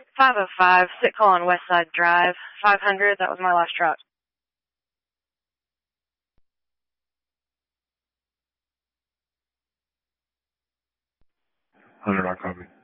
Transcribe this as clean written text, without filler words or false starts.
505, sit call on West Side Drive, 500, that was my last truck. 100, I copy.